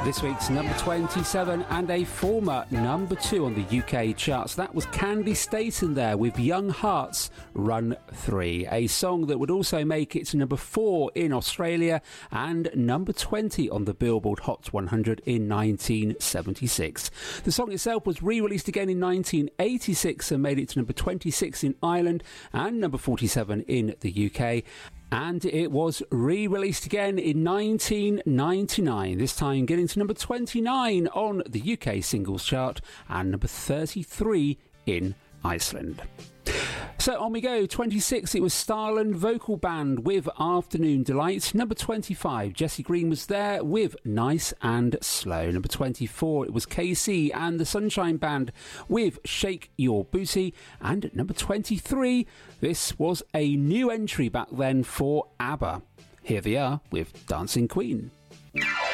This week's number 27 and a former number 2 on the UK charts. That was Candy Staton there with Young Hearts Run 3, a song that would also make it to number 4 in Australia and number 20 on the Billboard Hot 100 in 1976. The song itself was re-released again in 1986 and made it to number 26 in Ireland and number 47 in the UK. And it was re-released again in 1999, this time getting to number 29 on the UK singles chart and number 33 in Iceland. So on we go. 26, it was Starland Vocal Band with Afternoon Delight. Number 25, Jessie Green was there with Nice and Slow. Number 24, it was KC and the Sunshine Band with Shake Your Booty. And number 23, this was a new entry back then for ABBA. Here they are with Dancing Queen.